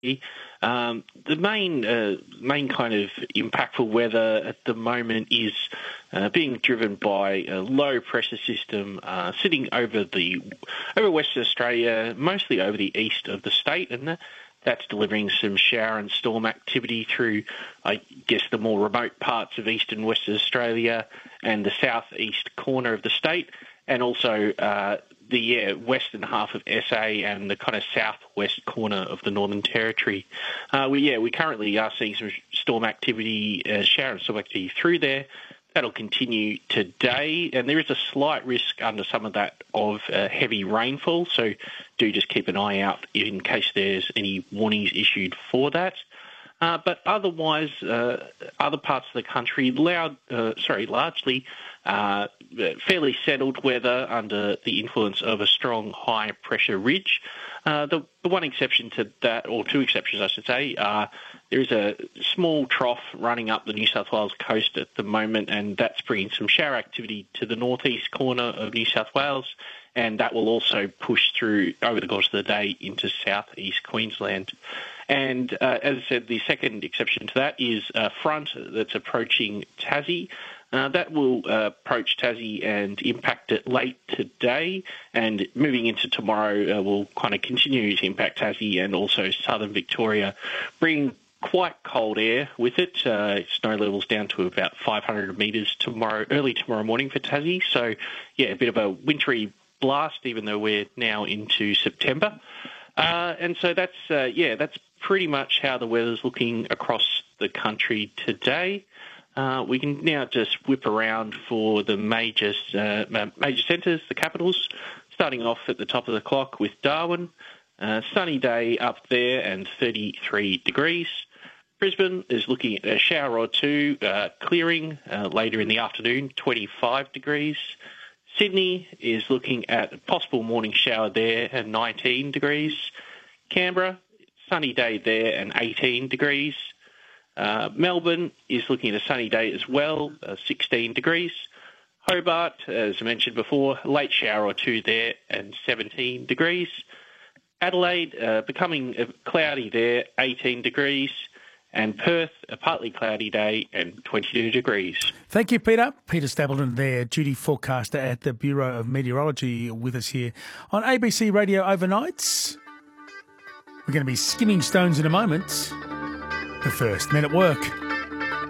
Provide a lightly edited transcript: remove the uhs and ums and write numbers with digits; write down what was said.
The main kind of impactful weather at the moment is being driven by a low pressure system sitting over Western Australia, mostly over the east of the state, and that's delivering some shower and storm activity through, I guess, the more remote parts of eastern Western Australia and the southeast corner of the state, and also the western half of SA and the kind of southwest corner of the Northern Territory. We currently are seeing some storm activity, shower and storm activity through there. That'll continue today, and there is a slight risk under some of that of heavy rainfall, so do just keep an eye out in case there's any warnings issued for that. But otherwise, other parts of the country, largely fairly settled weather under the influence of a strong high-pressure ridge. The one exception to that, or two exceptions I should say, there is a small trough running up the New South Wales coast at the moment, and that's bringing some shower activity to the northeast corner of New South Wales, and that will also push through over the course of the day into southeast Queensland. And as I said, the second exception to that is a front that's approaching Tassie. That will approach Tassie and impact it late today, and moving into tomorrow will kind of continue to impact Tassie and also southern Victoria, bringing quite cold air with it. Snow levels down to about 500 metres early tomorrow morning for Tassie. So, a bit of a wintry blast, even though we're now into September. And so that's pretty much how the weather's looking across the country today. We can now just whip around for the major centres, the capitals, starting off at the top of the clock with Darwin. Sunny day up there and 33 degrees. Brisbane is looking at a shower or two, clearing later in the afternoon, 25 degrees. Sydney is looking at a possible morning shower there and 19 degrees. Canberra, sunny day there and 18 degrees. Melbourne is looking at a sunny day as well, 16 degrees. Hobart, as I mentioned before, late shower or two there and 17 degrees. Adelaide, becoming cloudy there, 18 degrees. And Perth, a partly cloudy day and 22 degrees. Thank you, Peter. Peter Stapleton there, duty forecaster at the Bureau of Meteorology, with us here on ABC Radio Overnights. We're going to be skimming stones in a moment. But first, Men at Work.